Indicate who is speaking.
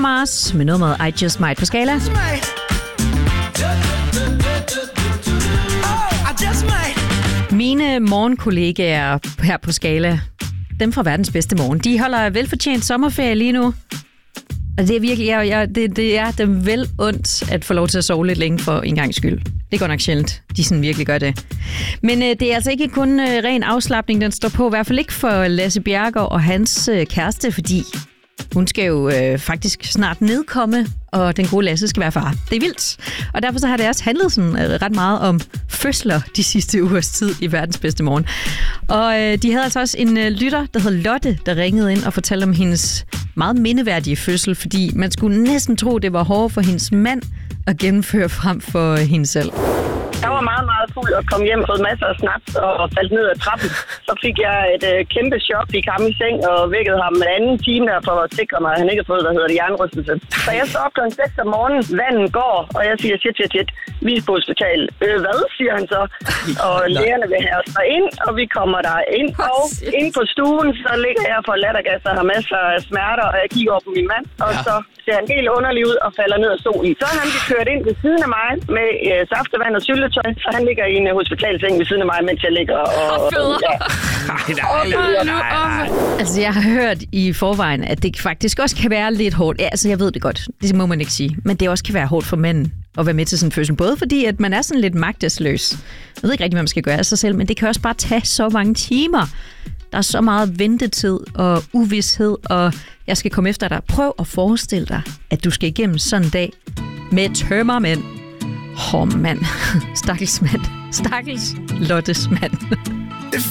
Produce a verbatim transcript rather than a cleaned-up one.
Speaker 1: Mars med nummeret I Just Might på Skala. Mine morgenkollegaer her på Skala, dem fra Verdens Bedste Morgen, de holder velfortjent sommerferie lige nu. Og det er virkelig, jeg, jeg, det, det er dem vel ondt at få lov til at sove lidt længe for en gang skyld. Det går nok sjældent, de sådan virkelig gør det. Men øh, det er altså ikke kun øh, ren afslapning, den står på. I hvert fald ikke for Lasse Bjerregaard og hans øh, kæreste, fordi hun skal jo øh, faktisk snart nedkomme, og den gode Lasse skal være far. Det er vildt. Og derfor så har det også handlet sådan, øh, ret meget om fødsler de sidste ugers tid i Verdens Bedste Morgen. Og øh, de havde altså også en øh, lytter, der hed Lotte, der ringede ind og fortalte om hendes meget mindeværdige fødsel, fordi man skulle næsten tro, det var hårdt for hendes mand at gennemføre frem for øh, hende selv.
Speaker 2: Jeg var meget, meget fuld og kom hjem, fået masser af snaps og faldt ned ad trappen. Så fik jeg et øh, kæmpe chok, fik ham i seng og vækkede ham en anden time der for at sikre mig, at han ikke har fået, hvad hedder det, hjernerystelse. Så jeg står op klokken seks om morgenen, vandet går, og jeg siger, shit, shit, shit, vi er på hospital. Øh, hvad, siger han så? Og lægerne vil have os ind, og vi kommer der ind. Og ind på stuen, så ligger jeg for lattergas og har masser af smerter, og jeg kigger over på min mand, og ja. Så ser han helt underlig ud og falder ned af stolen. Så har han blivet kørt ind ved siden af mig med øh, saftevand og syltetøj, så han ligger i en hospitalseng ved siden af mig, mens jeg ligger og...
Speaker 1: og ja. nej, nej, nej. Altså, jeg har hørt i forvejen, at det faktisk også kan være lidt hårdt. Ja, altså, jeg ved det godt. Det må man ikke sige. Men det også kan være hårdt for manden at være med til sådan en fødsel. Både fordi, at man er sådan lidt magtesløs. Jeg ved ikke rigtig, hvad man skal gøre af sig selv, men det kan også bare tage så mange timer. Der er så meget ventetid og uvished, og jeg skal komme efter dig. Prøv at forestille dig, at du skal igennem sådan en dag med tømmermænd. Åh, oh, mand. Stakkels mand. Stakkels Lottes mand.